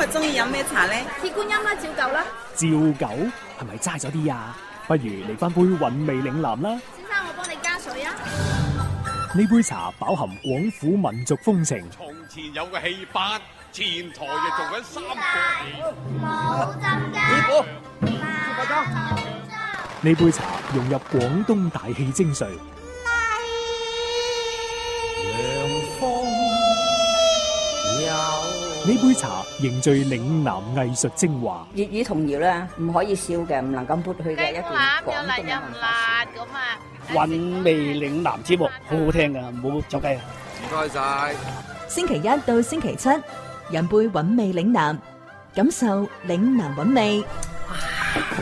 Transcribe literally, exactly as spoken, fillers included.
佢中意飲咩茶咧？ 鐵觀音啦，照舊啦。 照舊係咪齋咗啲啊？不如嚟翻杯韻味嶺南啦。 先生，我幫你加水啊。 呢杯茶飽含廣府民族風情。 從前有個戲班，前台就做緊三個冇浸㗎。 呢杯茶融入廣東大氣精髓。呢杯茶凝聚嶺南藝術精華。 粵語童謠咧，唔可以少嘅，唔能夠抹去嘅一段廣東嘅文化。 韻味嶺南節目好好聽噶，唔好走雞啊！ 唔該晒。 星期一到星期七，飲杯韻味嶺南，感受嶺南韻味。